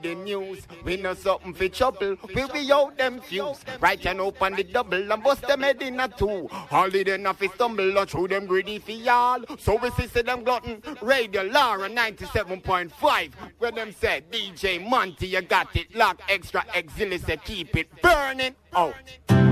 The news, we know something for trouble. We out them fuse. Right and open the double and bust them head in a two. Hardly then off his stumble or through them greedy for y'all. So we see them glutton. Radio Lara 97.5. Where them said DJ Monty, you got it. Lock extra exilis, keep it burning out.